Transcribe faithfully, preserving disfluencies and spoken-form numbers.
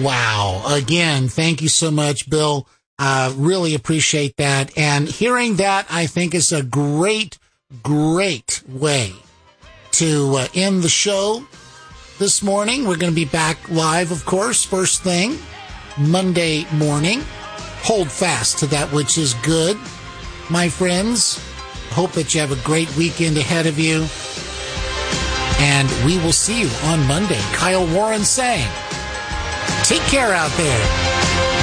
Wow. Again, thank you so much, Bill. Uh, really appreciate that. And hearing that, I think, is a great, great way to uh, end the show this morning. We're going to be back live, of course, first thing, Monday morning. Hold fast to that which is good, my friends. Hope that you have a great weekend ahead of you. And we will see you on Monday. Kyle Warren saying, take care out there.